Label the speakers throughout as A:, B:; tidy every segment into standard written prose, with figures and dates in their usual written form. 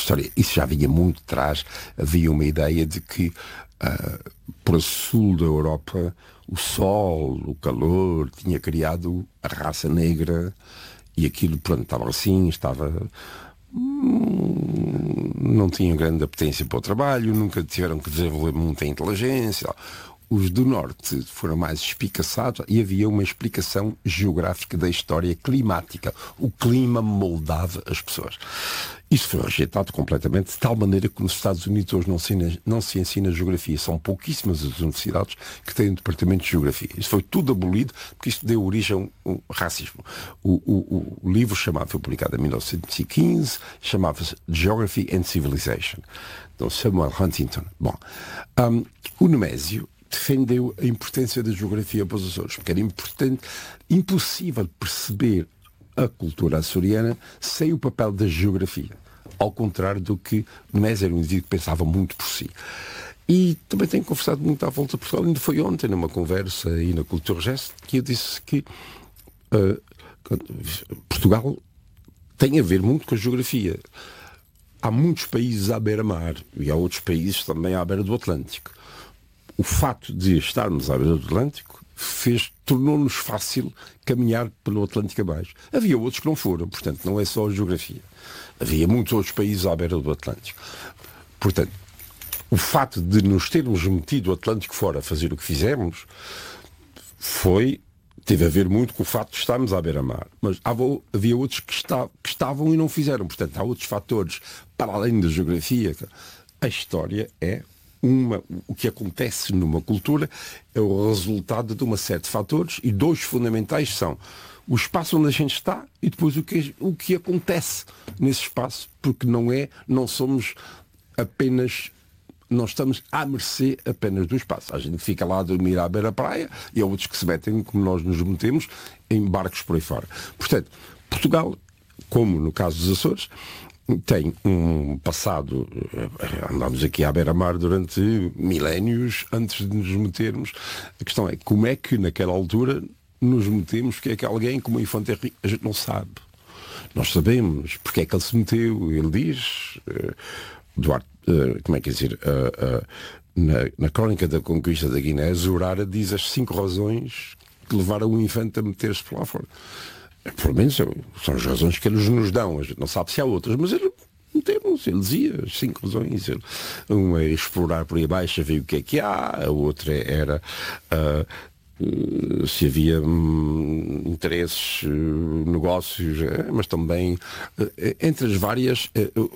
A: história, isso já vinha muito atrás. Havia uma ideia de que para o sul da Europa o sol, o calor tinha criado a raça negra, e aquilo, pronto, não tinham grande apetência para o trabalho, nunca tiveram que desenvolver muita inteligência. Os do Norte foram mais espicaçados e havia uma explicação geográfica da história climática. O clima moldava as pessoas. Isso foi rejeitado completamente, de tal maneira que nos Estados Unidos hoje não se ensina geografia. São pouquíssimas as universidades que têm um departamento de geografia. Isso foi tudo abolido porque isso deu origem ao racismo. O livro foi publicado em 1915, chamava-se Geography and Civilization, então Samuel Huntington. Bom, o Nemésio defendeu a importância da geografia para os Açores, porque era impossível perceber a cultura açoriana sem o papel da geografia, ao contrário do que Nemésio era um indivíduo que pensava muito por si. E também tenho conversado muito à volta de Portugal, ainda foi ontem numa conversa aí na Cultura Gesto, que eu disse que Portugal tem a ver muito com a geografia. Há muitos países à beira-mar e há outros países também à beira do Atlântico. O fato de estarmos à beira do Atlântico tornou-nos fácil caminhar pelo Atlântico abaixo. Havia outros que não foram, portanto, não é só a geografia. Havia muitos outros países à beira do Atlântico. Portanto, o fato de nos termos metido o Atlântico fora a fazer o que fizemos teve a ver muito com o facto de estarmos à beira-mar. Mas havia outros que estavam e não fizeram. Portanto, há outros fatores para além da geografia. A história o que acontece numa cultura é o resultado de uma série de fatores, e dois fundamentais são o espaço onde a gente está e depois o que acontece nesse espaço, porque não somos apenas, não estamos à mercê apenas do espaço. A gente fica lá a dormir à beira-praia e há outros que se metem, como nós nos metemos, em barcos por aí fora. Portanto, Portugal, como no caso dos Açores, tem um passado. Andámos aqui à beira-mar durante milénios antes de nos metermos. A questão é como é que naquela altura nos metemos, que é que alguém como o Infante Henrique, a gente não sabe. Nós sabemos porque é que ele se meteu. Ele diz, Duarte, como é que é dizer, na crónica da conquista da Guiné, Zurara diz as 5 razões que levaram o infante a meter-se por lá fora. Pelo menos são as razões que eles nos dão. A gente não sabe se há outras, mas ele dizia as 5 razões. Uma é explorar por aí abaixo, ver o que há. A outra era se havia interesses, negócios, mas também entre as várias.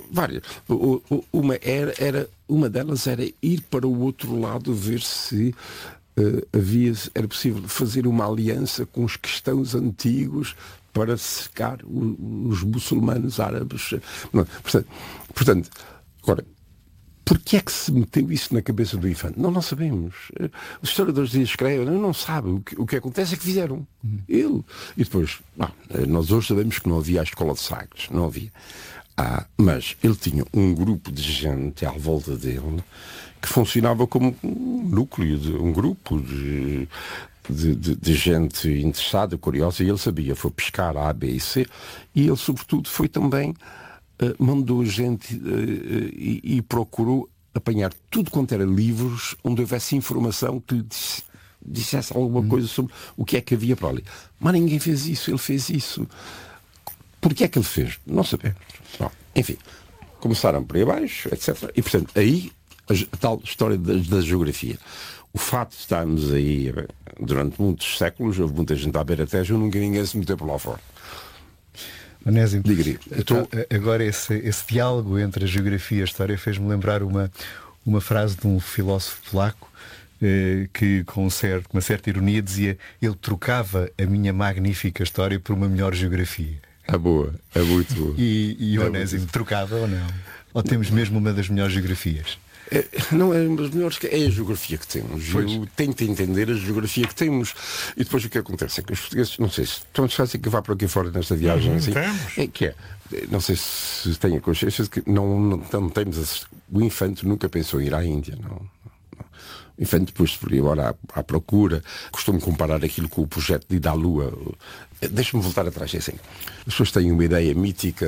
A: Uma delas era ir para o outro lado, ver se era possível fazer uma aliança com os cristãos antigos para secar os muçulmanos árabes. Portanto, agora, porquê é que se meteu isso na cabeça do infante? Não sabemos. Os historiadores escrevem, não sabem. O que acontece é que fizeram. Ele. E depois, nós hoje sabemos que não havia a escola de Sagres. Não havia. Mas ele tinha um grupo de gente à volta dele que funcionava como um núcleo, um grupo de gente interessada, curiosa, e ele sabia, foi pescar A, B e C, e ele sobretudo foi também, mandou gente e procurou apanhar tudo quanto era livros onde houvesse informação que lhe dissesse alguma coisa sobre o que é que havia para ali. Mas ninguém fez isso, ele fez isso. Porquê é que ele fez? Não sabemos. Bom, enfim, começaram por aí abaixo, etc. E portanto, aí a tal história da geografia. O facto de estarmos aí durante muitos séculos, houve muita gente à beira-tejo, nunca ninguém se meteu por lá fora.
B: Onésimo, agora esse diálogo entre a geografia e a história fez-me lembrar uma frase de um filósofo polaco que com uma certa ironia dizia: ele trocava a minha magnífica história por uma melhor geografia.
A: É boa, é muito boa.
B: E o Onésimo trocava ou não? Ou temos mesmo uma das melhores geografias?
A: Não é uma das melhores, é a geografia que temos. Pois. Eu tento entender a geografia que temos. E depois o que acontece é que os portugueses, não sei se estão fácil que vá para aqui fora nesta viagem assim, não sei se têm a consciência de que não temos o infante nunca pensou em ir à Índia, não. O infante depois por aí agora à procura. Costumo comparar aquilo com o projeto de ir à Lua. Deixa-me voltar atrás, é assim. As pessoas têm uma ideia mítica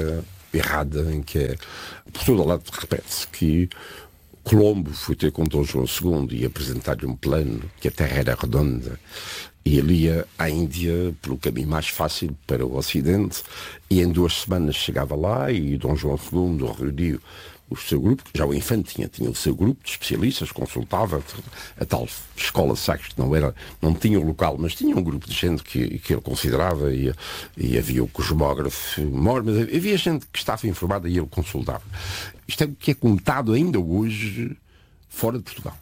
A: errada, em que é, por todo lado repete-se que Colombo foi ter com Dom João II e apresentar-lhe um plano que a Terra era redonda e ele ia à Índia pelo caminho mais fácil para o Ocidente e em 2 semanas chegava lá e Dom João II reuniu o seu grupo, já o Infante tinha o seu grupo de especialistas, consultava a tal escola de Sagres, que não tinha um local, mas tinha um grupo de gente que ele considerava e havia o cosmógrafo maior, mas havia gente que estava informada e ele consultava. Isto é o que é contado ainda hoje fora de Portugal.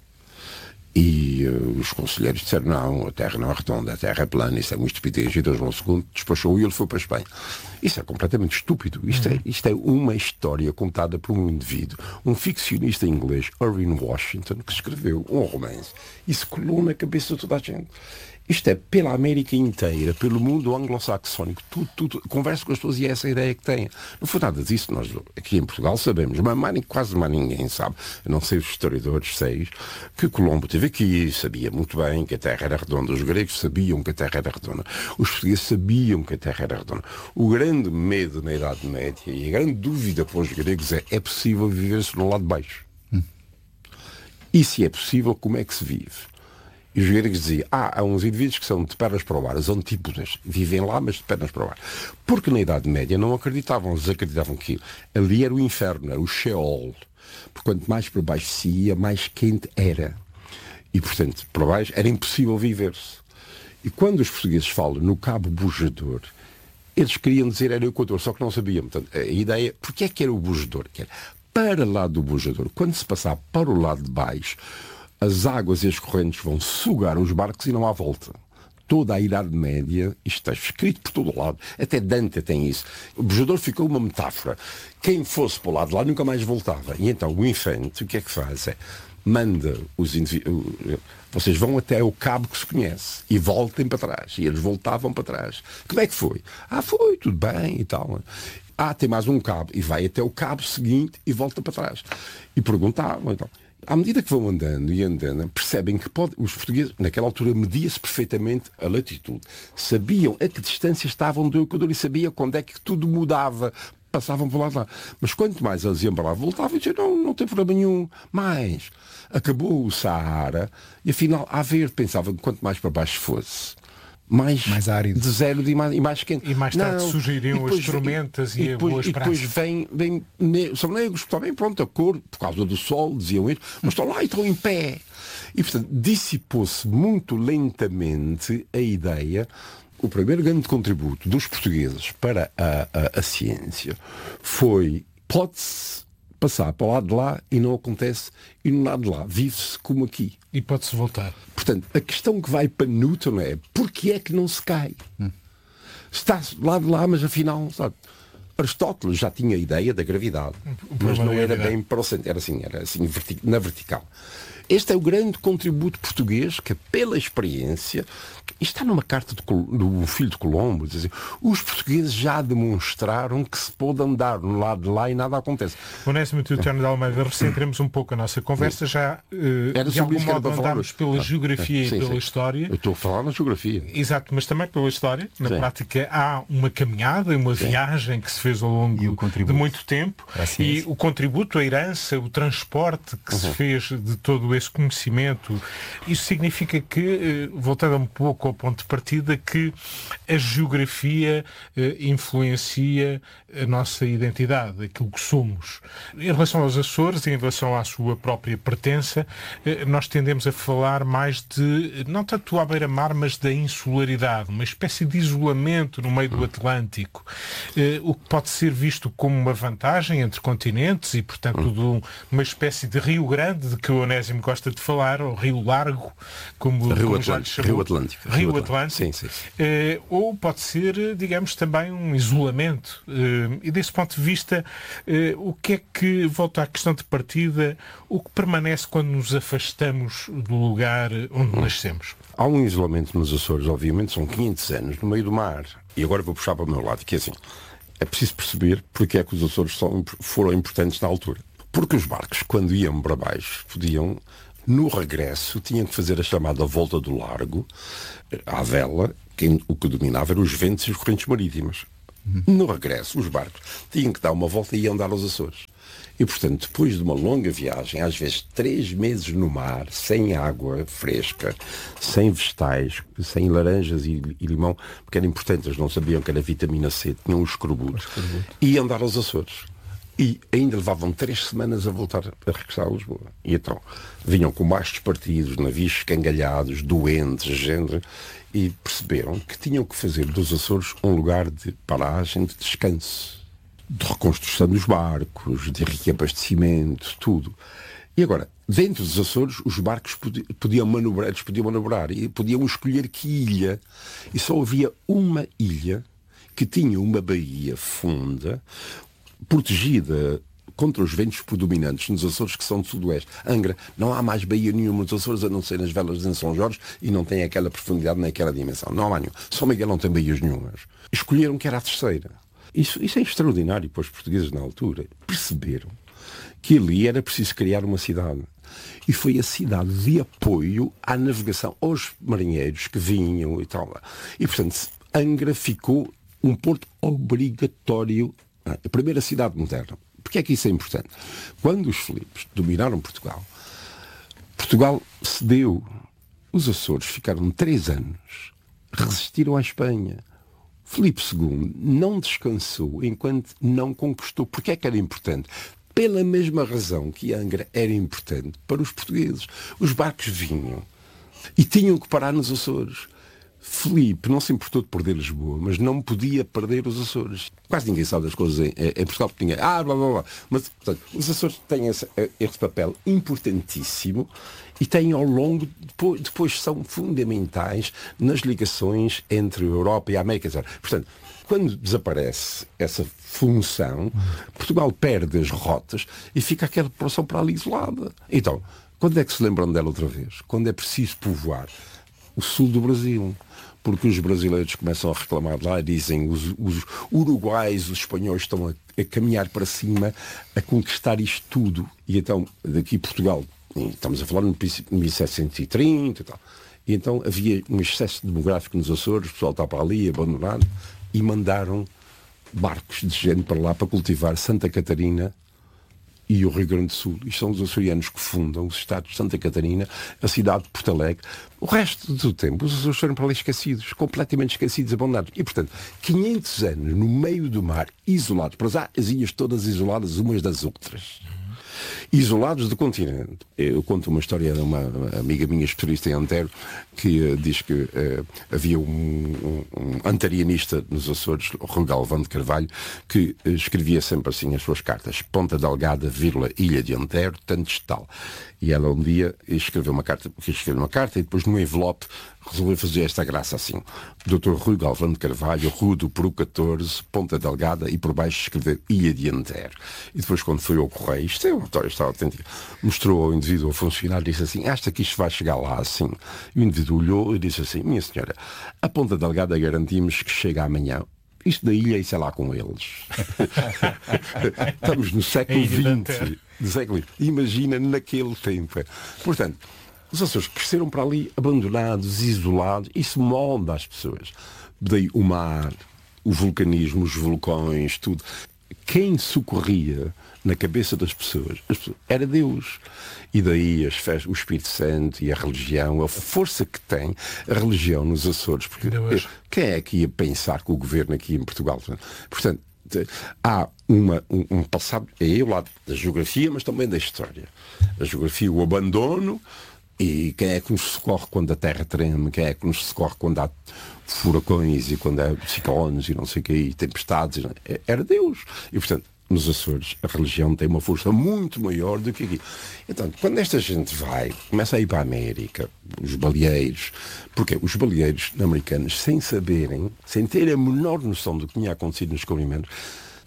A: E os conselheiros disseram, não, a Terra não é redonda, a Terra é plana, isso é muito estupidez. E Dom João II despachou e ele foi para a Espanha. Isso é completamente estúpido. Isto é uma história contada por um indivíduo, um ficcionista inglês, Irving Washington, que escreveu um romance. Isso colou na cabeça de toda a gente. Isto é pela América inteira, pelo mundo anglo-saxónico, tudo. Converso com as pessoas e é essa a ideia que têm. Não foi nada disso. Nós aqui em Portugal sabemos, mas quase mais ninguém sabe, a não ser os historiadores 6, que Colombo esteve aqui, sabia muito bem que a Terra era redonda. Os gregos sabiam que a Terra era redonda. Os portugueses sabiam que a Terra era redonda. O grande medo na Idade Média e a grande dúvida para os gregos é possível viver-se no lado de baixo? E se é possível, como é que se vive? E os gregos diziam, há uns indivíduos que são de pernas para o ar, os antípodas, vivem lá, mas de pernas para o ar. Porque na Idade Média não acreditavam, eles acreditavam que ali era o inferno, era o Sheol. Porque quanto mais para baixo se ia, mais quente era. E, portanto, para baixo era impossível viver-se. E quando os portugueses falam no Cabo Bujador, eles queriam dizer era o Equador, só que não sabiam. Portanto, a ideia, porque é que era o Bujador? Que era para lá do Bujador. Quando se passar para o lado de baixo, as águas e as correntes vão sugar os barcos e não há volta. Toda a Idade Média, isto está escrito por todo o lado, até Dante tem isso. O Bujador ficou uma metáfora. Quem fosse para o lado de lá nunca mais voltava. E então o Infante, o que é que faz? Manda os indivíduos, vocês vão até o cabo que se conhece e voltem para trás. E eles voltavam para trás. Como é que foi? Foi, tudo bem e tal. Tem mais um cabo. E vai até o cabo seguinte e volta para trás. E perguntavam, então. À medida que vão andando e andando, percebem que os portugueses, naquela altura, media-se perfeitamente a latitude. Sabiam a que distância estavam do Equador e sabiam quando é que tudo mudava. Passavam para lá de lá. Mas quanto mais eles iam para lá, voltavam e diziam, não tem problema nenhum. Mas acabou o Saara e afinal, a ver, pensavam que quanto mais para baixo fosse, mais árido, deserto e mais quente.
C: E mais tarde surgiriam as tormentas e boas praças.
A: E depois são negros, está bem, pronto, a cor, por causa do sol, diziam eles, mas estão lá e estão em pé. E, portanto, dissipou-se muito lentamente a ideia. O primeiro grande contributo dos portugueses para a ciência foi, pode-se passar para o lado de lá e não acontece, e no lado de lá vive-se como aqui.
C: E pode-se voltar.
A: Portanto, a questão que vai para Newton é porque é que não se cai? Está lá de lá, mas afinal, sabe, Aristóteles já tinha a ideia da gravidade, mas não era bem para o centro, era assim na vertical. Este é o grande contributo português que, pela experiência, está numa carta do filho de Colombo, diz assim, os portugueses já demonstraram que se pode andar no lado de lá e nada acontece.
C: Onésimo Teotiano de Almeida, recentremos um pouco a nossa conversa, já de algum modo andámos pela geografia e pela história.
A: Eu estou a falar na geografia.
C: Exato, mas também pela história. Na prática há uma caminhada, uma viagem que se fez ao longo de muito tempo e o contributo, a herança, o transporte que se fez de todo esse conhecimento. Isso significa que, voltando um pouco ao ponto de partida, que a geografia influencia a nossa identidade, aquilo que somos. Em relação aos Açores e em relação à sua própria pertença, nós tendemos a falar mais de, não tanto à beira-mar, mas da insularidade, uma espécie de isolamento no meio do Atlântico, o que pode ser visto como uma vantagem entre continentes e, portanto, de uma espécie de Rio Grande, de que o Onésimo gosta de falar, ou Rio Largo, como já lhe chamou.
A: Rio Atlântico.
C: Rio Atlântico.
A: Sim.
C: Ou pode ser, digamos, também um isolamento. E desse ponto de vista, o que é que, volta à questão de partida, o que permanece quando nos afastamos do lugar onde nascemos?
A: Há um isolamento nos Açores, obviamente, são 500 anos no meio do mar. E agora vou puxar para o meu lado, que é assim, é preciso perceber porque é que os Açores foram importantes na altura. Porque os barcos, quando iam para baixo, no regresso, tinham que fazer a chamada volta do largo, à vela, o que dominava eram os ventos e as correntes marítimas. No regresso, os barcos tinham que dar uma volta e iam dar aos Açores. E, portanto, depois de uma longa viagem, às vezes 3 meses no mar, sem água fresca, sem vegetais, sem laranjas e limão, porque era importante, eles não sabiam que era vitamina C, tinham um escorbuto, e iam dar aos Açores. E ainda levavam 3 semanas a voltar a regressar a Lisboa. E então vinham com mastros partidos, navios escangalhados, doentes, gente, e perceberam que tinham que fazer dos Açores um lugar de paragem, de descanso, de reconstrução dos barcos, de reabastecimento, tudo. E agora, dentro dos Açores, os barcos podiam manobrar e podiam escolher que ilha. E só havia uma ilha que tinha uma baía funda, protegida contra os ventos predominantes nos Açores, que são do sudoeste. Angra, não há mais baía nenhuma nos Açores, a não ser nas velas de São Jorge, e não tem aquela profundidade nem aquela dimensão. Não há nenhum. São Miguel não tem baías nenhumas. Escolheram que era a terceira. Isso é extraordinário para os portugueses na altura. Perceberam que ali era preciso criar uma cidade. E foi a cidade de apoio à navegação, aos marinheiros que vinham e tal. E, portanto, Angra ficou um porto obrigatório, a primeira cidade moderna. Porquê é que isso é importante? Quando os Filipes dominaram Portugal, Portugal cedeu. Os Açores ficaram 3 anos, resistiram à Espanha. Filipe II não descansou enquanto não conquistou. Porquê é que era importante? Pela mesma razão que Angra era importante para os portugueses. Os barcos vinham e tinham que parar nos Açores. Filipe não se importou de perder Lisboa, mas não podia perder os Açores. Quase ninguém sabe das coisas em Portugal, porque ninguém... blá, blá, blá. Mas, portanto, os Açores têm esse papel importantíssimo e têm ao longo, depois são fundamentais nas ligações entre a Europa e a América. Portanto, quando desaparece essa função, Portugal perde as rotas e fica aquela população para ali isolada. Então, quando é que se lembram dela outra vez? Quando é preciso povoar o sul do Brasil. Porque os brasileiros começam a reclamar lá, dizem os uruguais, os espanhóis estão a caminhar para cima, a conquistar isto tudo. E então, daqui Portugal, estamos a falar no princípio de 1730 e tal. E então havia um excesso demográfico nos Açores, o pessoal está para ali, abandonado, e mandaram barcos de gente para lá para cultivar Santa Catarina e o Rio Grande do Sul. Isto são os açorianos que fundam os estados de Santa Catarina, a cidade de Porto Alegre. O resto do tempo, os Açores foram para ali esquecidos, completamente esquecidos, abandonados. E, portanto, 500 anos no meio do mar, isolados. Para já, as ilhas todas isoladas umas das outras. Isolados do continente. Eu conto uma história de uma amiga minha especialista em Antero que diz que havia um antarianista nos Açores, Rui Galvão de Carvalho, que escrevia sempre assim as suas cartas: Ponta Delgada, Ilha de Antero, tanto tal. E ela um dia escreveu uma carta, quis escrever uma carta e depois no envelope resolveu fazer esta graça assim: Dr. Rui Galvão de Carvalho, Rua do Peru 14, Ponta Delgada, e por baixo escrever Ilha de Antero. E depois, quando foi ao correio, isto é uma história, está autêntica, mostrou ao indivíduo, ao funcionário, e disse assim: acha que isto vai chegar lá assim? E o indivíduo olhou e disse assim: minha senhora, a Ponta Delgada garantimos que chega amanhã. Isto da ilha, isso é lá com eles. Estamos no século XX. Imagina naquele tempo. Portanto, os Açores cresceram para ali abandonados, isolados. Isso molda as pessoas. Daí o mar, o vulcanismo, os vulcões, tudo. Quem socorria na cabeça das pessoas era Deus. E daí as festas, o Espírito Santo e a religião, a força que tem a religião nos Açores. Porque quem é que ia pensar que o governo aqui em Portugal... Portanto, há um passado, é o lado da geografia, mas também da história. A geografia, o abandono, e quem é que nos socorre quando a terra treme, quem é que nos socorre quando há furacões e quando há ciclones e não sei o que, e tempestades. Era Deus. E, portanto, nos Açores a religião tem uma força muito maior do que aqui. Então, quando esta gente começa a ir para a América, os baleeiros, porque os baleeiros americanos, sem saberem, sem terem a menor noção do que tinha acontecido nos descobrimentos,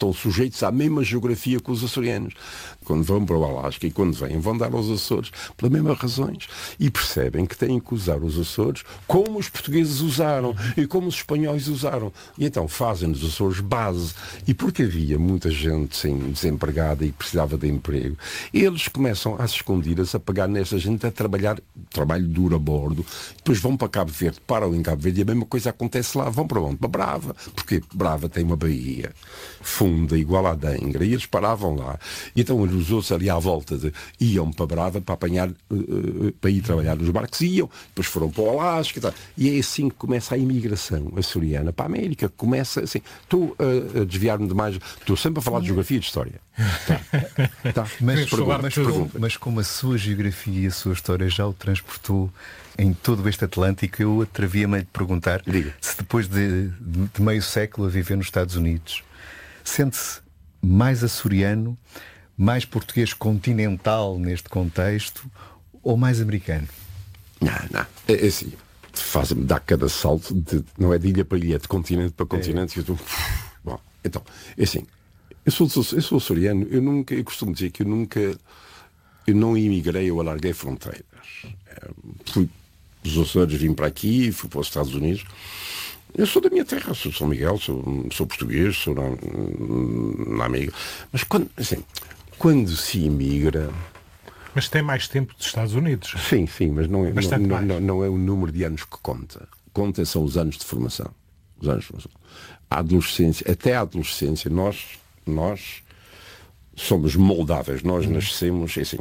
A: estão sujeitos à mesma geografia que os açorianos. Quando vão para o Alasca e quando vêm, vão dar aos Açores pelas mesmas razões. E percebem que têm que usar os Açores como os portugueses usaram e como os espanhóis usaram. E então fazem dos Açores base. E porque havia muita gente desempregada e precisava de emprego, eles começam às escondidas a pegar nesta gente a trabalhar, trabalho duro a bordo, depois vão para Cabo Verde, param em Cabo Verde e a mesma coisa acontece lá. Vão para onde? Para Brava. Porque Brava tem uma baía funda igual à da Angra e eles paravam lá. E então os outros ali à volta iam para Brava para apanhar, para ir trabalhar nos barcos, iam, depois foram para o Alasca e tal. E é assim que começa a imigração açoriana para a América. Começa assim. Estou a desviar-me demais, estou sempre a falar de geografia e de história. Tá.
B: Mas como a sua geografia e a sua história já o transportou em todo este Atlântico, eu atrevia-me a lhe perguntar se depois de meio século a viver nos Estados Unidos, sente-se mais açoriano, mais português continental neste contexto ou mais americano?
A: Não. É assim, faz-me dar cada salto, não é de ilha para ilha, de continente para continente. Eu estou... Bom, então, é assim, eu sou açoriano, eu costumo dizer que eu não imigrei, eu alarguei fronteiras. Fui dos Açores, vim para aqui, fui para os Estados Unidos. Eu sou da minha terra, sou de São Miguel, sou português, sou na amiga. Mas quando se imigra...
C: Mas tem mais tempo dos Estados Unidos.
A: Sim, mas não é o número de anos que conta. Conta são os anos de formação. A adolescência, até a adolescência, nós somos moldáveis. Nós nascemos, assim,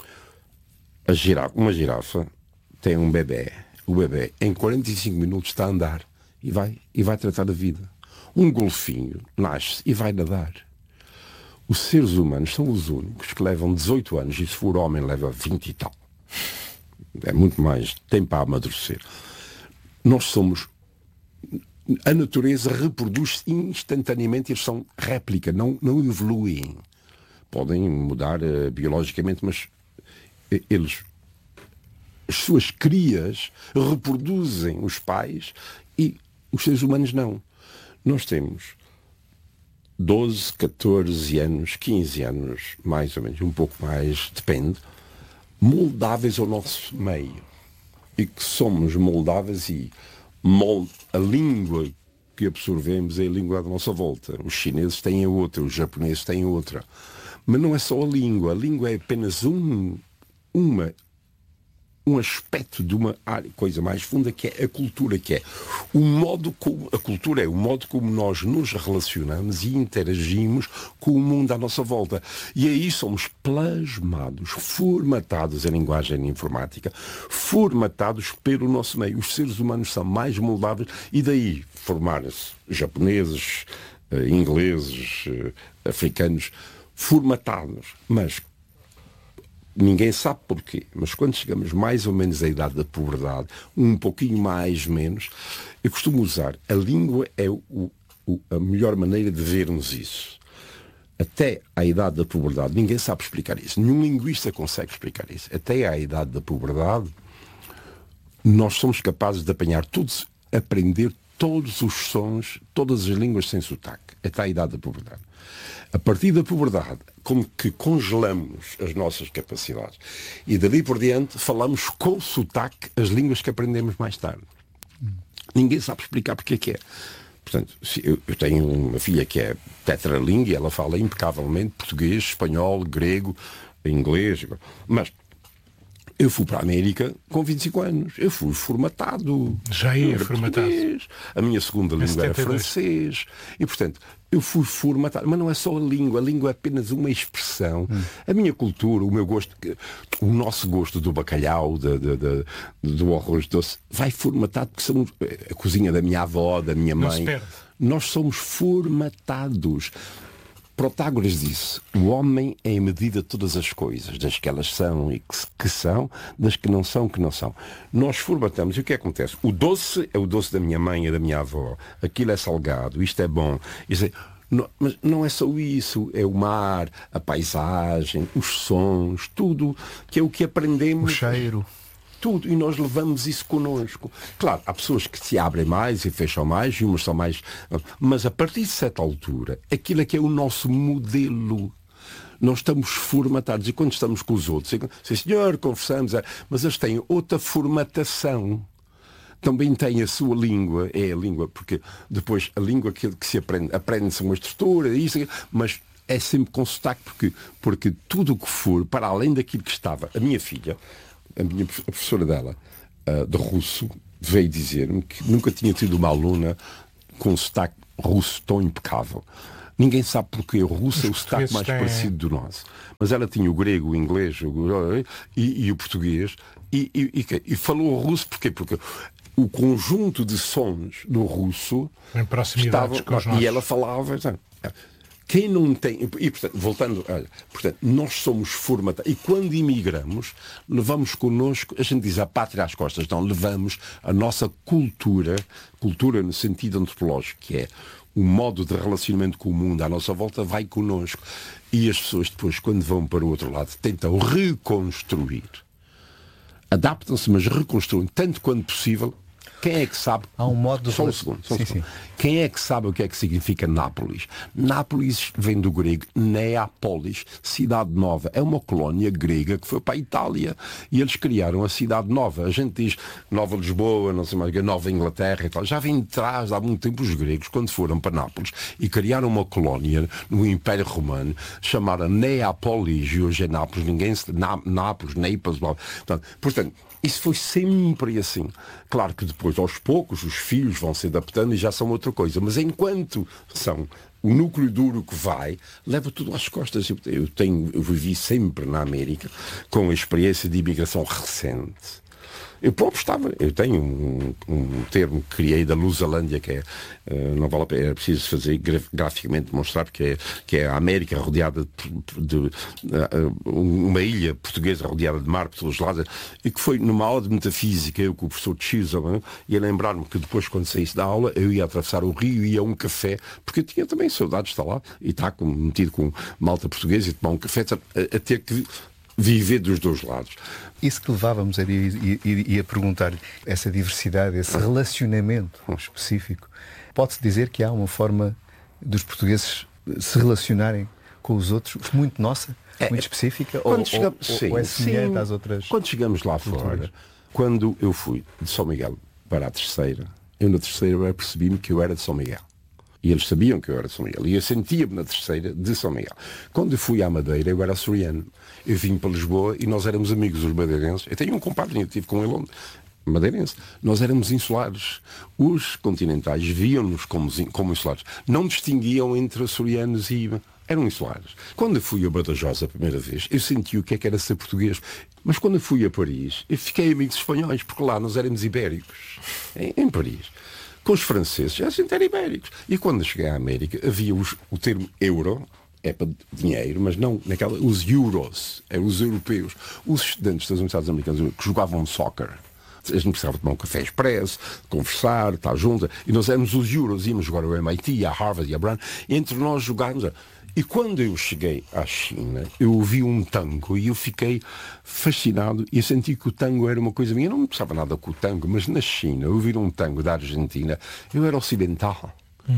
A: uma girafa tem um bebê. O bebê, em 45 minutos, está a andar e vai tratar da vida. Um golfinho nasce e vai nadar. Os seres humanos são os únicos que levam 18 anos e se for homem leva 20 e tal. É muito mais tempo para amadurecer. Nós somos... A natureza reproduz-se instantaneamente, eles são réplica, não evoluem. Podem mudar biologicamente, mas as suas crias reproduzem os pais e os seres humanos não. Nós temos 12, 14 anos, 15 anos, mais ou menos, um pouco mais, depende, moldáveis ao nosso meio. E que somos moldáveis e a língua que absorvemos é a língua da nossa volta. Os chineses têm outra, os japoneses têm outra. Mas não é só a língua é apenas um aspecto de uma coisa mais funda, que é a cultura, que é o modo como a cultura é o modo como nós nos relacionamos e interagimos com o mundo à nossa volta. E aí somos plasmados, formatados em linguagem informática, formatados pelo nosso meio. Os seres humanos são mais moldáveis e daí formarem-se japoneses, ingleses, africanos, formatados. Mas ninguém sabe porquê, mas quando chegamos mais ou menos à idade da puberdade, um pouquinho mais, menos, eu costumo usar, a língua é a melhor maneira de vermos isso. Até à idade da puberdade, ninguém sabe explicar isso. Nenhum linguista consegue explicar isso. Até à idade da puberdade, nós somos capazes de aprender todos os sons, todas as línguas sem sotaque. Até à idade da puberdade. A partir da puberdade, como que congelamos as nossas capacidades. E dali por diante falamos com sotaque as línguas que aprendemos mais tarde. Ninguém sabe explicar porque é que é. Portanto, eu tenho uma filha que é tetralingue e ela fala impecavelmente português, espanhol, grego, inglês. Mas eu fui para a América com 25 anos. Eu fui formatado.
C: Já ia formatado.
A: A minha segunda língua era francês. E, portanto, eu fui formatado. Mas não é só a língua é apenas uma expressão. A minha cultura, o meu gosto, o nosso gosto do bacalhau, do arroz doce, vai formatado, porque somos a cozinha da minha avó, da minha mãe. Nós somos formatados. Protágoras disse, o homem é em medida de todas as coisas, das que elas são e que são, das que não são, que não são. Nós formatamos, e o que acontece? O doce é o doce da minha mãe e da minha avó, aquilo é salgado, isto é bom, mas não é só isso, é o mar, a paisagem, os sons, tudo, que é o que aprendemos.
B: O cheiro.
A: tudo, e nós levamos isso connosco. Claro, há pessoas que se abrem mais e fecham mais, e umas são mais... Mas a partir de certa altura, aquilo é que é o nosso modelo. Nós estamos formatados, e quando estamos com os outros, sim senhor, conversamos, mas eles têm outra formatação. Também tem a sua língua, é a língua, porque depois a língua que se aprende-se uma estrutura, isso, mas é sempre com sotaque, porque tudo o que for, para além daquilo que estava, a minha filha, a professora dela, de russo, veio dizer-me que nunca tinha tido uma aluna com um sotaque russo tão impecável. Ninguém sabe porque o russo é o sotaque mais parecido do nosso. Mas ela tinha o grego, o inglês e o português, e falou o russo porquê? Porque o conjunto de sons do russo
C: em proximidade com os nossos.
A: E ela falava. Quem não tem. E, portanto, voltando, portanto, nós somos formatados. E quando imigramos, levamos connosco, a gente diz a pátria às costas, não, levamos a nossa cultura no sentido antropológico, que é o modo de relacionamento com o mundo à nossa volta, vai connosco. E as pessoas depois, quando vão para o outro lado, tentam reconstruir. Adaptam-se, mas reconstruem, tanto quanto possível. Quem é que sabe?
B: Há um modo de...
A: Só um segundo. Quem é que sabe o que é que significa Nápoles? Nápoles vem do grego Neapolis, cidade nova. É uma colónia grega que foi para a Itália. E eles criaram a cidade nova. A gente diz Nova Lisboa, não sei mais, Nova Inglaterra e tal. Já vem de trás, há muito tempo, os gregos, quando foram para Nápoles e criaram uma colónia no Império Romano chamada Neapolis. E hoje é Nápoles. Ninguém se... Nápoles, Naples, blá. Portanto, isso foi sempre assim. Claro que depois, aos poucos, os filhos vão se adaptando e já são outra coisa. Mas enquanto são o núcleo duro que vai, leva tudo às costas. Eu vivi sempre na América com a experiência de imigração recente. Eu próprio eu tenho um termo que criei da Lusalândia, que não vale a pena, é preciso fazer graficamente demonstrar, porque é a América rodeada de uma ilha portuguesa rodeada de mar por todos os lados, e que foi numa aula de metafísica, eu com o professor Chisholm, ia lembrar-me que depois, quando saísse da aula, eu ia atravessar o rio e ia a um café, porque eu tinha também saudades de estar lá, e estar metido com malta portuguesa e tomar um café, a ter que viver dos dois lados.
B: Isso que levávamos a perguntar-lhe, essa diversidade, esse relacionamento específico, pode-se dizer que há uma forma dos portugueses se relacionarem com os outros muito nossa, muito específica, ou é semelhante às outras?
A: Quando chegamos lá fora, quando eu fui de São Miguel para a Terceira, eu na Terceira percebi-me que eu era de São Miguel. E eles sabiam que eu era de São Miguel. E eu sentia-me na Terceira de São Miguel. Quando eu fui à Madeira, eu era açoriano. Eu vim para Lisboa e nós éramos amigos dos madeirenses. Eu tenho um compadre, eu estive com ele ontem, madeirense. Nós éramos insulares. Os continentais viam-nos como insulares. Não distinguiam entre açorianos e... eram insulares. Quando eu fui a Badajoz a primeira vez, eu senti o que era ser português. Mas quando eu fui a Paris, eu fiquei amigo dos espanhóis, porque lá nós éramos ibéricos. Em Paris. Com os franceses, a gente era ibéricos. E quando cheguei à América, havia o termo euro, é para dinheiro, mas não naquela, os euros, eram os europeus. Os estudantes das universidades americanas que jogavam soccer, a gente precisava tomar um café expresso, conversar, estar juntos, e nós éramos os euros, íamos jogar o MIT, a Harvard e a Brown, e entre nós jogávamos. E quando eu cheguei à China, eu ouvi um tango e eu fiquei fascinado e eu senti que o tango era uma coisa minha. Eu não precisava nada com o tango, mas na China, eu ouvir um tango da Argentina, eu era ocidental.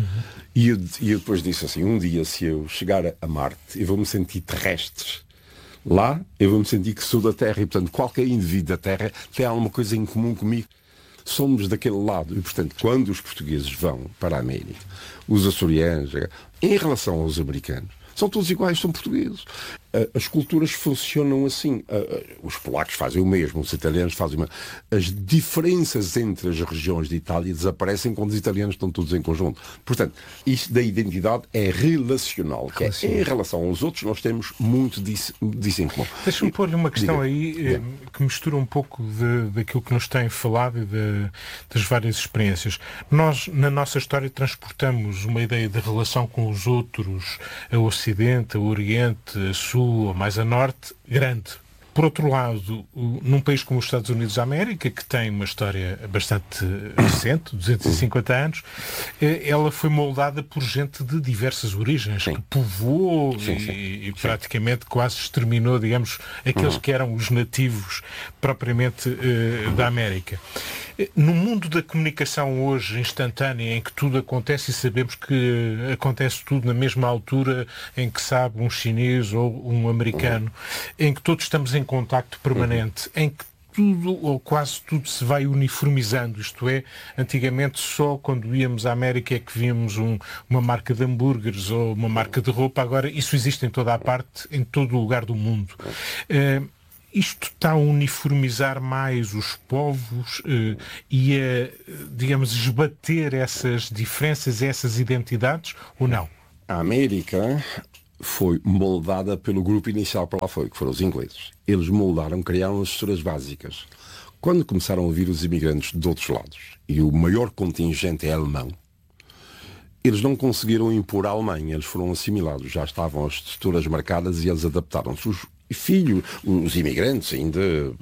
A: E eu depois disse assim, um dia se eu chegar a Marte, eu vou me sentir terrestre. Lá, eu vou me sentir que sou da Terra e, portanto, qualquer indivíduo da Terra tem alguma coisa em comum comigo. Somos daquele lado. E, portanto, quando os portugueses vão para a América, os açorianos, em relação aos americanos, são todos iguais, são portugueses. As culturas funcionam assim. Os polacos fazem o mesmo, os italianos fazem o mesmo. As diferenças entre as regiões de Itália desaparecem quando os italianos estão todos em conjunto. Portanto, isto da identidade é relacional. Que em relação aos outros, nós temos muito disso em comum.
C: Deixa-me pôr-lhe uma questão aí que mistura um pouco daquilo que nos tem falado e das várias experiências. Nós, na nossa história, transportamos uma ideia de relação com os outros, a Ocidente, a Oriente, a Sul, ou mais a Norte, grande. Por outro lado, num país como os Estados Unidos da América, que tem uma história bastante recente, 250 anos, ela foi moldada por gente de diversas origens, que povoou e praticamente quase exterminou, digamos, aqueles que eram os nativos propriamente da América. No mundo da comunicação hoje instantânea, em que tudo acontece e sabemos que acontece tudo na mesma altura em que sabe um chinês ou um americano, em que todos estamos em contacto permanente, em que tudo ou quase tudo se vai uniformizando, isto é, antigamente só quando íamos à América é que víamos uma marca de hambúrgueres ou uma marca de roupa, agora isso existe em toda a parte, em todo o lugar do mundo. Isto está a uniformizar mais os povos e a, digamos, esbater essas diferenças, essas identidades, ou não?
A: A América foi moldada pelo grupo inicial para lá foi, que foram os ingleses. Eles moldaram, criaram as estruturas básicas. Quando começaram a vir os imigrantes de outros lados, e o maior contingente é alemão, eles não conseguiram impor a Alemanha, eles foram assimilados, já estavam as estruturas marcadas e eles adaptaram-se. Os filhos, os imigrantes ainda,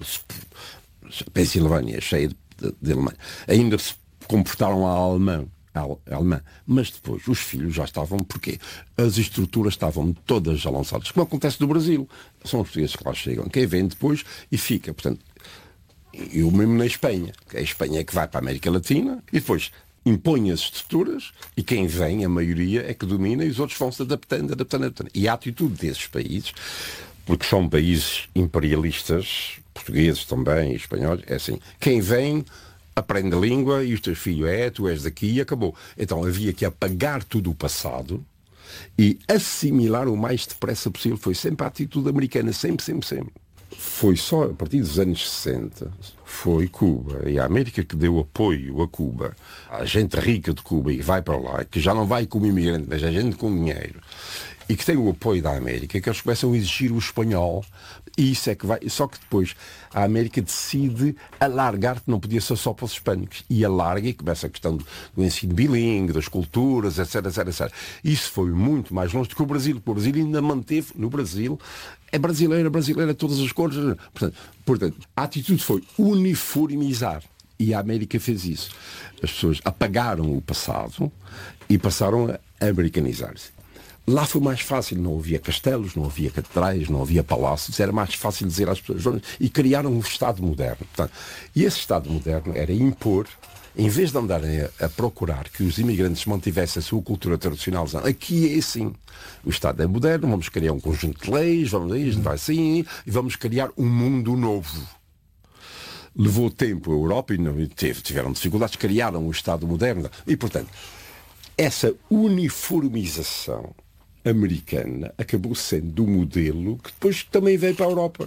A: Pensilvânia, cheia de Alemanha, ainda se comportaram alemã, mas depois os filhos já estavam, porque as estruturas estavam todas já lançadas, como acontece no Brasil. São os portugueses que lá chegam, quem vem depois e fica. Portanto, e o mesmo na Espanha, a Espanha é que vai para a América Latina e depois impõe as estruturas e quem vem, a maioria, é que domina e os outros vão-se adaptando. E a atitude desses países, porque são países imperialistas, portugueses também, espanhóis, é assim, quem vem aprende a língua e o teu filho tu és daqui e acabou. Então havia que apagar tudo o passado e assimilar o mais depressa possível. Foi sempre a atitude americana, sempre. Foi só a partir dos anos 60, foi Cuba e a América que deu apoio a Cuba, a gente rica de Cuba e vai para lá, que já não vai como imigrante, mas a gente com dinheiro, e que tem o apoio da América, que eles começam a exigir o espanhol, e isso é que vai. Só que depois a América decide alargar, que não podia ser só para os hispânicos, e alarga e começa a questão do ensino bilingue, das culturas, etc. Isso foi muito mais longe do que o Brasil, porque o Brasil ainda manteve, no Brasil, é brasileira, todas as cores. Portanto, a atitude foi uniformizar, e a América fez isso. As pessoas apagaram o passado e passaram a americanizar-se. Lá foi mais fácil, não havia castelos, não havia catedrais, não havia palácios, era mais fácil dizer às pessoas, e criaram um Estado moderno. Portanto, e esse Estado moderno era impor, em vez de andarem a procurar que os imigrantes mantivessem a sua cultura tradicional, aqui é assim, o Estado é moderno, vamos criar um conjunto de leis, vai assim, e vamos criar um mundo novo. Levou tempo a Europa e tiveram dificuldades, criaram o Estado moderno. E, portanto, essa uniformização americana acabou sendo um modelo que depois também veio para a Europa.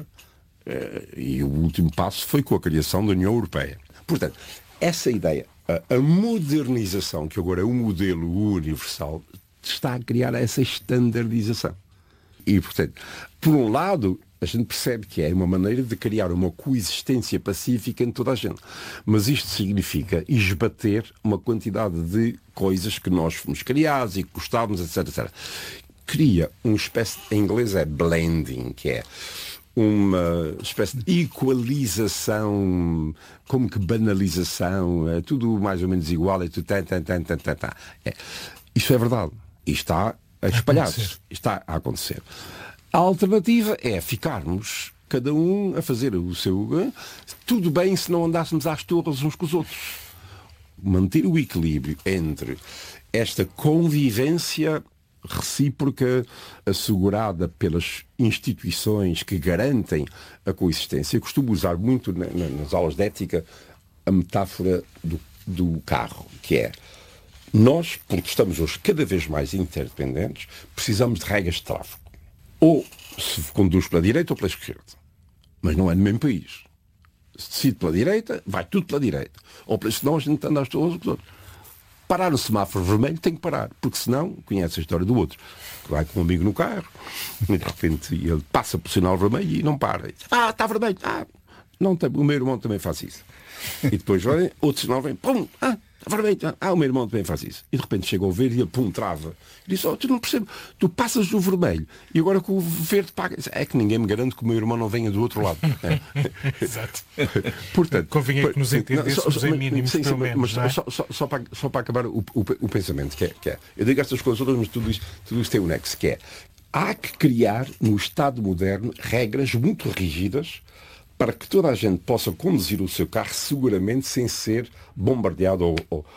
A: E o último passo foi com a criação da União Europeia. Portanto, essa ideia, a modernização, que agora é um modelo universal, está a criar essa estandardização. E, portanto, por um lado, a gente percebe que é uma maneira de criar uma coexistência pacífica em toda a gente. Mas isto significa esbater uma quantidade de coisas que nós fomos criados e que gostávamos, etc. Cria uma espécie, em inglês é blending, que é uma espécie de equalização, como que banalização, é tudo mais ou menos igual, é tudo Isso é verdade. E está a espalhar-se. Está a acontecer. A alternativa é ficarmos, cada um a fazer o seu... Tudo bem se não andássemos às torres uns com os outros. Manter o equilíbrio entre esta convivência recíproca assegurada pelas instituições que garantem a coexistência. Eu costumo usar muito nas aulas de ética a metáfora do carro, que é nós, porque estamos hoje cada vez mais interdependentes, precisamos de regras de tráfego. Ou se conduz pela direita ou pela esquerda. Mas não é no mesmo país. Se decide pela direita, vai tudo pela direita. Ou senão a gente anda às todas. Parar no semáforo vermelho tem que parar, porque senão conhece a história do outro. Vai com um amigo no carro e de repente ele passa por sinal vermelho e não para. Está vermelho. Não tem, o meu irmão também faz isso. E depois outro sinal vem, pum, o meu irmão também faz isso. E de repente chega ao verde e ele, pum, trava. E disse, tu não percebes, tu passas do vermelho e agora com o verde paga. É que ninguém me garante que o meu irmão não venha do outro lado.
C: Exato.
A: Portanto,
C: convinha que nos entendêssemos em mínimos, pelo menos.
A: Mas só para acabar o pensamento, que é, eu digo estas coisas todas, mas tudo isto tem um nexo, que é, há que criar no Estado moderno regras muito rígidas para que toda a gente possa conduzir o seu carro seguramente sem ser bombardeado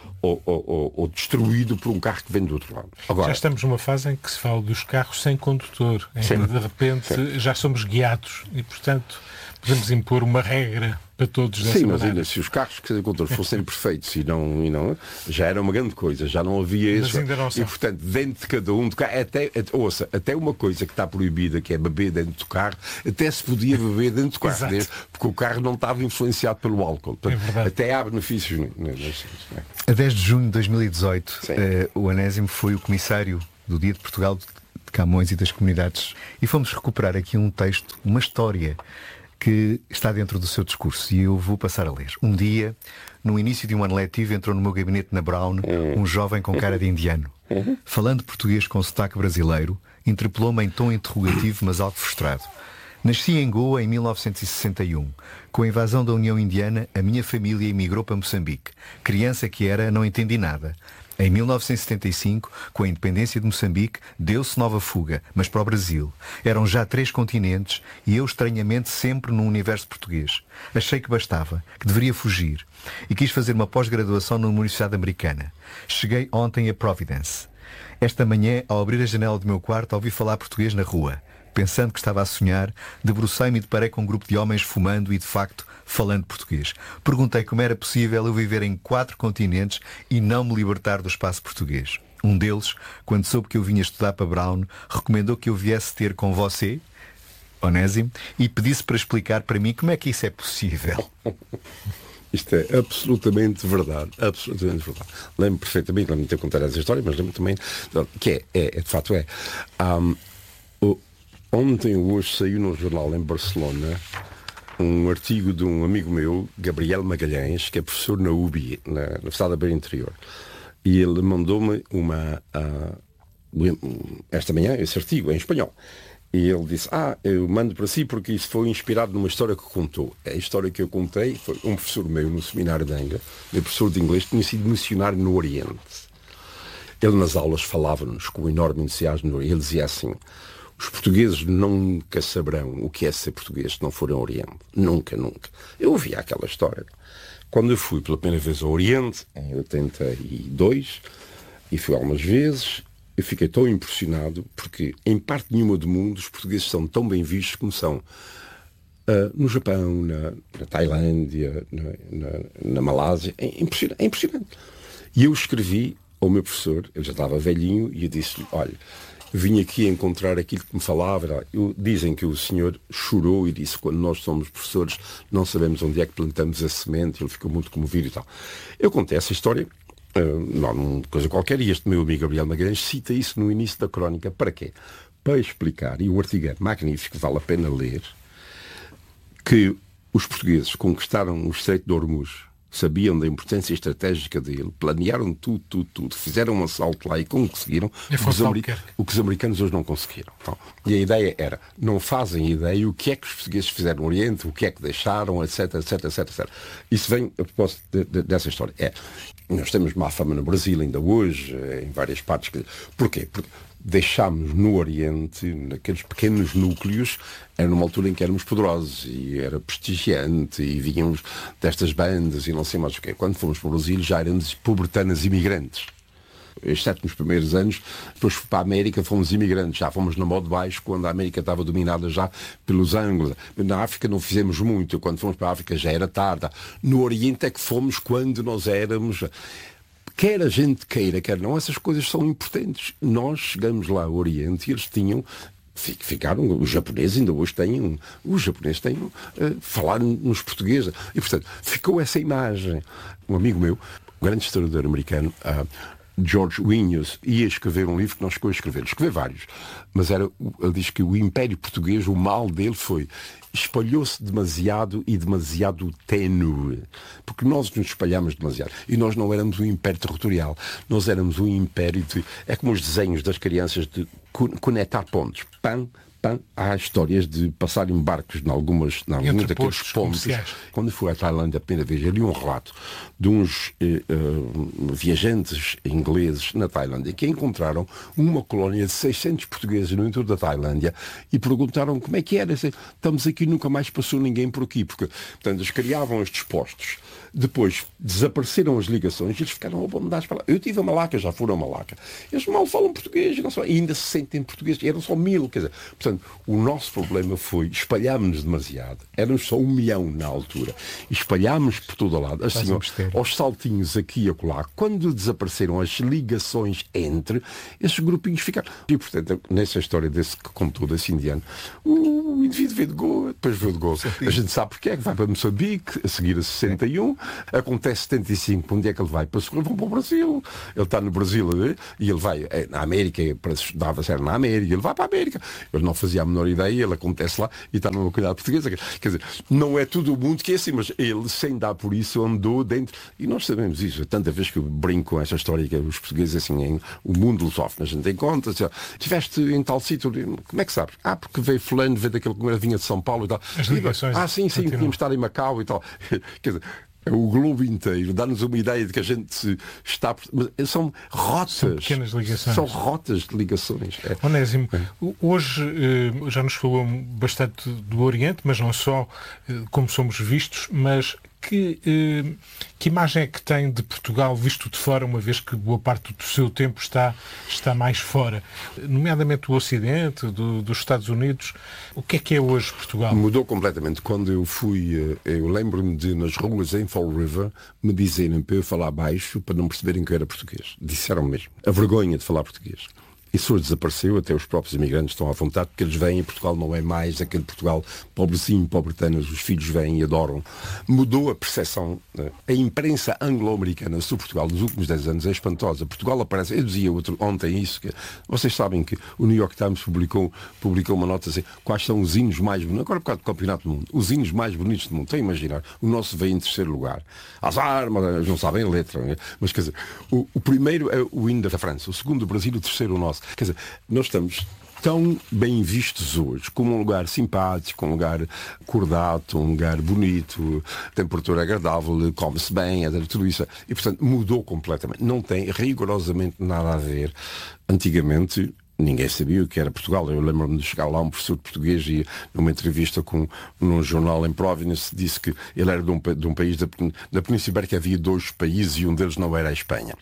A: ou destruído por um carro que vem do outro lado.
C: Agora, já estamos numa fase em que se fala dos carros sem condutor, em que de repente já somos guiados e, portanto, podemos impor uma regra para todos dessa maneira.
A: Mas ainda se os carros que fossem perfeitos e não, já era uma grande coisa, já não havia isso. E portanto, dentro de cada um do carro, até uma coisa que está proibida, que é beber dentro do carro, até se podia beber dentro do carro, porque o carro não estava influenciado pelo álcool. Portanto, até há benefícios.
B: A 10 de junho de 2018, o Onésimo foi o comissário do Dia de Portugal de Camões e das Comunidades, e fomos recuperar aqui um texto, uma história que está dentro do seu discurso, e eu vou passar a ler. Um dia, no início de um ano letivo, entrou no meu gabinete na Brown um jovem com cara de indiano. Falando português com sotaque brasileiro, interpelou-me em tom interrogativo, mas algo frustrado. Nasci em Goa em 1961. Com a invasão da União Indiana, a minha família emigrou para Moçambique. Criança que era, não entendi nada. Em 1975, com a independência de Moçambique, deu-se nova fuga, mas para o Brasil. Eram já 3 continentes e eu, estranhamente, sempre num universo português. Achei que bastava, que deveria fugir. E quis fazer uma pós-graduação na Universidade Americana. Cheguei ontem a Providence. Esta manhã, ao abrir a janela do meu quarto, ouvi falar português na rua. Pensando que estava a sonhar, debrucei-me e deparei com um grupo de homens fumando e, de facto, falando português. Perguntei como era possível eu viver em 4 continentes e não me libertar do espaço português. Um deles, quando soube que eu vinha estudar para Brown, recomendou que eu viesse ter com você, Onésimo, e pedisse para explicar para mim como é que isso é possível.
A: Isto é absolutamente verdade. Absolutamente verdade. Lembro perfeitamente, lembro-me de ter contado essa história, mas lembro também que de facto é. Ontem ou hoje saiu num jornal em Barcelona um artigo de um amigo meu, Gabriel Magalhães, que é professor na UBI, na Universidade da Beira Interior. E ele mandou-me esta manhã esse artigo em espanhol. E ele disse, eu mando para si porque isso foi inspirado numa história que contou. A história que eu contei foi um professor meu no seminário de Angra, meu professor de inglês, tinha sido missionário no Oriente. Ele nas aulas falava-nos com enorme entusiasmo, ele dizia assim: os portugueses nunca saberão o que é ser português se não forem ao Oriente. Nunca, nunca. Eu ouvia aquela história. Quando eu fui pela primeira vez ao Oriente, em 82, e fui algumas vezes, eu fiquei tão impressionado porque em parte nenhuma do mundo os portugueses são tão bem vistos como são no Japão, na Tailândia, na Malásia. É impressionante. E eu escrevi ao meu professor, ele já estava velhinho, e eu disse-lhe, olha, vim aqui encontrar aquilo que me falava. Dizem que o senhor chorou e disse, quando nós somos professores não sabemos onde é que plantamos a semente. Ele ficou muito comovido e tal. Eu contei essa história, não coisa qualquer, e este meu amigo Gabriel Magalhães cita isso no início da crónica. Para quê? Para explicar, e o artigo é magnífico, vale a pena ler, que os portugueses conquistaram o Estreito de Hormuz, sabiam da importância estratégica dele, planearam tudo, fizeram um assalto lá e conseguiram o que os americanos hoje não conseguiram. Então, e a ideia era, não fazem ideia o que é que os portugueses fizeram no Oriente, o que é que deixaram, etc. Isso vem a propósito dessa história. Nós temos má fama no Brasil ainda hoje, em várias partes. Porquê? Porque deixámos no Oriente, naqueles pequenos núcleos, era numa altura em que éramos poderosos e era prestigiante e vínhamos destas bandas e não sei mais o quê. Quando fomos para o Brasil já éramos pobretanas imigrantes. Exceto nos primeiros anos, depois para a América fomos imigrantes, já fomos na modo baixo quando a América estava dominada já pelos ângulos. Na África não fizemos muito, quando fomos para a África já era tarde. No Oriente é que fomos quando nós éramos... Quer a gente queira, quer não, essas coisas são importantes. Nós chegamos lá ao Oriente e eles ficaram, os japoneses ainda hoje têm, falar nos portugueses. E, portanto, ficou essa imagem. Um amigo meu, um grande historiador americano, George Winhus ia escrever um livro que não chegou a escrever. Escreveu vários. Mas ele diz que o Império Português, o mal dele foi espalhou-se demasiado e demasiado ténue. Porque nós nos espalhamos demasiado. E nós não éramos um império territorial. Nós éramos um império de... É como os desenhos das crianças de conectar pontos. Há histórias de passar em barcos em alguns daqueles pontos. Quando fui à Tailândia a primeira vez, eu li um relato de uns viajantes ingleses na Tailândia que encontraram uma colónia de 600 portugueses no interior da Tailândia e perguntaram como é que era. Estamos aqui, nunca mais passou ninguém por aqui. Porque, portanto, eles criavam estes postos. Depois desapareceram as ligações e eles ficaram abandonados para lá. Eu tive a Malaca, já foram a Malaca. Eles mal falam português e ainda se sentem portugueses. Eram só 1000, quer dizer. Portanto, o nosso problema foi espalhámos-nos demasiado. Éramos só 1 milhão na altura. Espalhámos por todo o lado. Assim, aos saltinhos aqui e acolá. Quando desapareceram as ligações entre, esses grupinhos ficaram. E, portanto, nessa história desse que contou, desse indiano, o indivíduo veio de Goa, depois veio de Goa. A gente sabe porque é que vai para Moçambique, a seguir a 61. Acontece 75, onde é que ele vai? Para vão para o Brasil. Ele está no Brasil e ele vai na América, para estudar a série na América, ele vai para a América. Ele não fazia a menor ideia, ele acontece lá e está numa comunidade portuguesa. Quer dizer, não é todo o mundo que é assim, mas ele, sem dar por isso, andou dentro. E nós sabemos isso. Tanta vez que eu brinco com esta história que os portugueses, assim, o mundo lusófono, a gente tem conta. Assim, estiveste em tal sítio, como é que sabes? Porque veio fulano, veio daquele que vinha de São Paulo e tal.
C: As ligações.
A: Sim, tínhamos estar em Macau e tal. Quer dizer, o globo inteiro dá-nos uma ideia de que a gente está... São rotas.
C: São pequenas ligações.
A: São rotas de ligações.
C: Onésimo, hoje já nos falou bastante do Oriente, mas não só como somos vistos, mas que imagem é que tem de Portugal visto de fora, uma vez que boa parte do seu tempo está mais fora? Nomeadamente o Ocidente, dos Estados Unidos. O que é hoje Portugal?
A: Mudou completamente. Quando eu fui, eu lembro-me de, nas ruas em Fall River, me dizerem para eu falar baixo para não perceberem que eu era português. Disseram mesmo. A vergonha de falar português. Isso hoje desapareceu, até os próprios imigrantes estão à vontade, porque eles vêm e Portugal não é mais aquele Portugal pobrezinho, pobretano, os filhos vêm e adoram. Mudou a percepção. A imprensa anglo-americana sobre Portugal nos últimos 10 anos é espantosa. Portugal aparece, eu dizia ontem isso, que vocês sabem que o New York Times publicou uma nota assim, quais são os hinos mais bonitos, agora por causa do Campeonato do Mundo, os hinos mais bonitos do mundo. Tem a imaginar, o nosso veio em terceiro lugar. As armas, não sabem a letra, mas quer dizer, o primeiro é o hino da França, o segundo o Brasil, o terceiro o nosso. Quer dizer, nós estamos tão bem vistos hoje como um lugar simpático, um lugar cordato, um lugar bonito, temperatura agradável, come-se bem, tudo isso. E, portanto, mudou completamente. Não tem rigorosamente nada a ver. Antigamente, ninguém sabia o que era Portugal. Eu lembro-me de chegar lá um professor de português e numa entrevista num jornal em Providence disse que ele era de um país da Península Ibérica, havia 2 países e um deles não era a Espanha.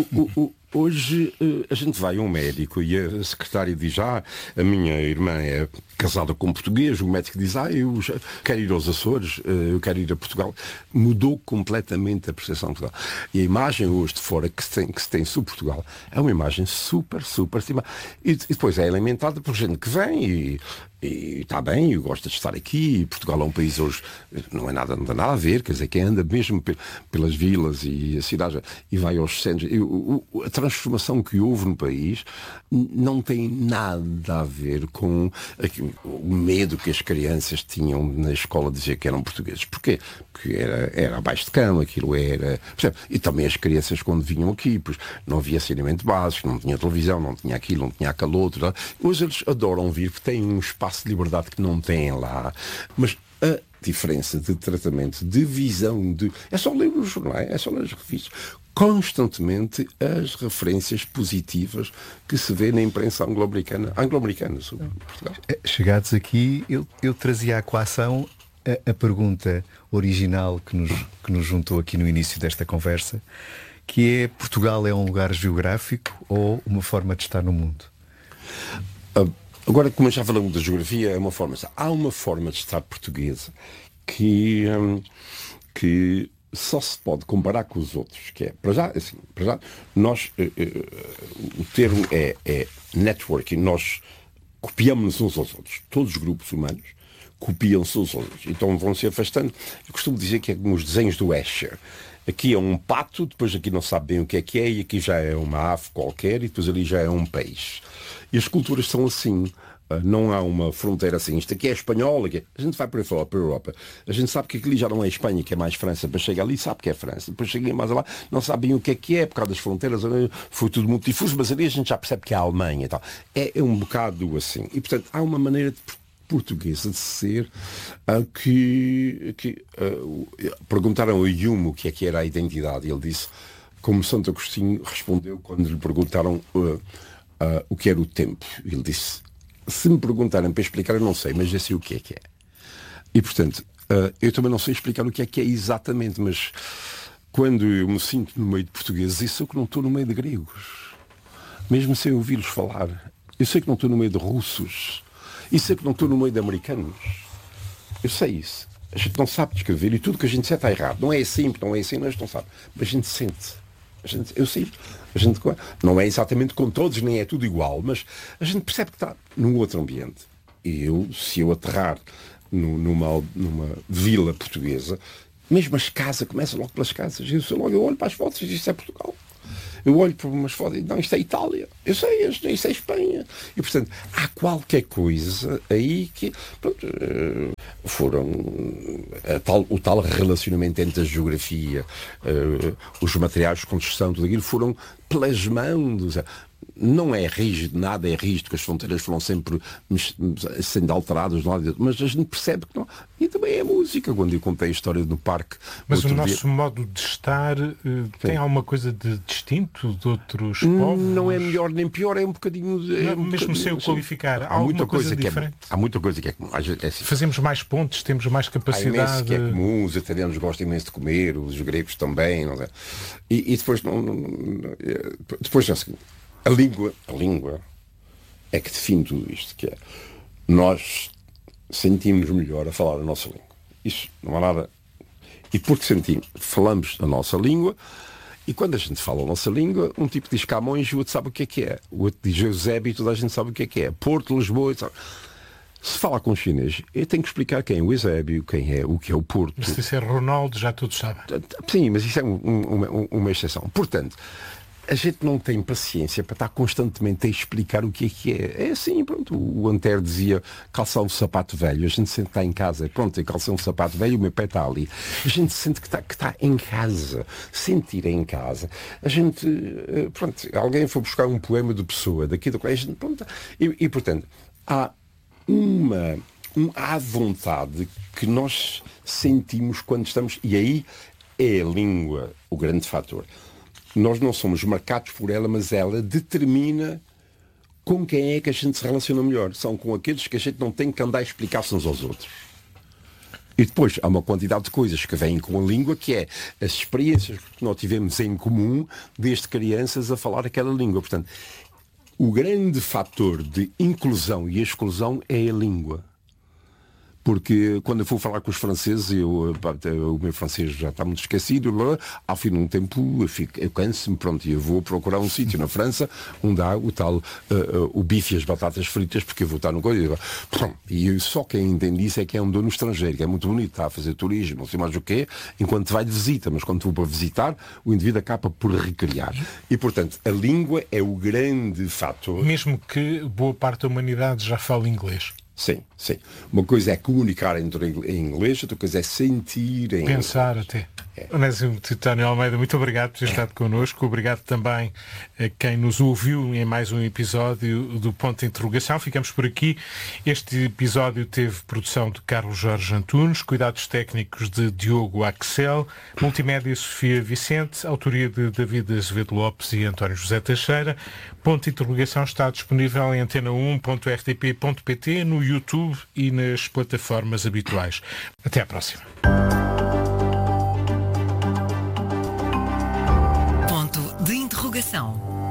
A: Hoje a gente vai a um médico e a secretária diz, a minha irmã é casada com um português, o médico diz, eu quero ir aos Açores, eu quero ir a Portugal. Mudou completamente a percepção de Portugal. E a imagem hoje de fora que se tem sobre Portugal é uma imagem super estimada. E depois é alimentada por gente que vem e está bem, eu gosto de estar aqui, e Portugal é um país hoje, não tem nada a ver, quer dizer, quem anda mesmo pelas vilas e a cidade e vai aos centros, a transformação que houve no país não tem nada a ver com o medo que as crianças tinham na escola de dizer que eram portugueses. Porquê? Porque era abaixo de cama, aquilo era... Percebe? E também as crianças quando vinham aqui, pois não havia saneamento básico, não tinha televisão, não tinha aquilo, não tinha aquele outro. Hoje eles adoram vir, porque têm um espaço de liberdade que não têm lá. Mas a diferença de tratamento, de visão, é só ler os jornais, é só ler as revistas. Constantemente as referências positivas que se vê na imprensa anglo-americana sobre Portugal.
B: Chegados aqui, eu trazia à coação a pergunta original que nos juntou aqui no início desta conversa, que é: Portugal é um lugar geográfico ou uma forma de estar no mundo?
A: Agora, como já falamos da geografia, é uma forma. Há uma forma de estar portuguesa que só se pode comparar com os outros, que é, para já, nós, o termo é networking, nós copiamos-nos uns aos outros, todos os grupos humanos, copiam-se os outros. Então vão se afastando. Eu costumo dizer que é como os desenhos do Escher. Aqui é um pato, depois aqui não sabe bem o que é, e aqui já é uma ave qualquer, e depois ali já é um peixe. E as culturas são assim. Não há uma fronteira assim. Isto aqui é espanhol, aqui. A gente vai para fora, para a Europa. A gente sabe que aquilo já não é Espanha, que é mais França. Depois chega ali, sabe que é França. Depois chega mais lá, não sabe bem o que é, por causa das fronteiras. Foi tudo muito difuso, mas ali a gente já percebe que é a Alemanha e tal. É um bocado assim. E, portanto, há uma maneira de portuguesa de ser perguntaram ao Hume o que era a identidade, e ele disse, como Santo Agostinho respondeu quando lhe perguntaram o que era o tempo. Ele disse, se me perguntarem para explicar, eu não sei, mas já sei o que é. E portanto, eu também não sei explicar o que é exatamente, mas quando eu me sinto no meio de portugueses, isso é que não estou no meio de gregos, mesmo sem ouvi-los falar. Eu sei que não estou no meio de russos. Isso é que não estou no meio de americanos. Eu sei isso. A gente não sabe descrever e tudo que a gente sente está errado. Não é assim, a gente não sabe. Mas a gente sente. Eu sei. A gente não é exatamente com todos, nem é tudo igual, mas a gente percebe que está num outro ambiente. E se eu aterrar numa vila portuguesa, mesmo as casas, começa logo pelas casas. Eu olho para as fotos e digo, isso é Portugal. Eu olho para umas fotos e digo, não, isto é Itália. Eu sei, isto é Espanha. E, portanto, há qualquer coisa aí que, pronto, o tal relacionamento entre a geografia, os materiais de construção, tudo aquilo, foram plasmando. Não é rígido, nada é rígido, que as fronteiras foram sempre sendo alteradas, mas a gente percebe que não. E também é música, quando eu contei a história do parque.
C: Mas o nosso modo de estar tem alguma coisa de distinto de outros povos?
A: Não é melhor nem pior, é um bocadinho.
C: Mesmo sem o qualificar, há muita coisa diferente.
A: Há muita coisa que é comum. Assim.
C: Fazemos mais pontos, temos mais capacidade.
A: Há imenso que é comum, os italianos gostam imenso de comer, os gregos também. Não é? E depois, depois é o seguinte. A língua é que define tudo isto, que é nós sentimos melhor a falar a nossa língua. Isso não há nada. E porque falamos a nossa língua, e quando a gente fala a nossa língua, um tipo diz Camões e o outro sabe o que é. O outro diz Eusébio e toda a gente sabe o que é. Porto, Lisboa, sabe. Se fala com chinês, eu tenho que explicar quem é o Eusébio, o que é o Porto.
C: Se disser Ronaldo, já todos sabem.
A: Sim, mas isso é uma exceção. Portanto, a gente não tem paciência para estar constantemente a explicar o que é. É assim, pronto. O Antero dizia calçar um sapato velho. A gente sente que está em casa. Pronto, eu calcei um sapato velho e o meu pé está ali. A gente sente que está em casa. Sentir em casa. A gente... Pronto, alguém foi buscar um poema de Pessoa, daqui da coisa. Pronto. E, portanto, há há vontade que nós sentimos quando estamos... E aí é a língua o grande fator. Nós não somos marcados por ela, mas ela determina com quem é que a gente se relaciona melhor. São com aqueles que a gente não tem que andar a explicar-se uns aos outros. E depois há uma quantidade de coisas que vêm com a língua, que é as experiências que nós tivemos em comum desde crianças a falar aquela língua. Portanto, o grande fator de inclusão e exclusão é a língua. Porque quando eu for falar com os franceses, o meu francês já está muito esquecido, ao fim de um tempo eu canso-me, pronto, e eu vou procurar um sítio na França onde há o tal, o bife e as batatas fritas, porque eu vou estar no coisa. E só quem entende isso é que é um dono estrangeiro, que é muito bonito, está a fazer turismo, não sei mais o quê, enquanto vai de visita, mas quando vou para visitar, o indivíduo acaba por recriar. E, portanto, a língua é o grande fator.
C: Mesmo que boa parte da humanidade já fale inglês.
A: Sim. Uma coisa é comunicar em inglês, outra coisa é sentir em
C: pensar
A: inglês.
C: Até. Onésimo Titânio Almeida, muito obrigado por ter estado connosco. Obrigado também a quem nos ouviu em mais um episódio do Ponto de Interrogação. Ficamos por aqui. Este episódio teve produção de Carlos Jorge Antunes, cuidados técnicos de Diogo Axel, multimédia Sofia Vicente, autoria de David Azevedo Lopes e António José Teixeira. Ponto de Interrogação está disponível em antena1.rtp.pt, no YouTube e nas plataformas habituais. Até à próxima.
D: Ponto de Interrogação.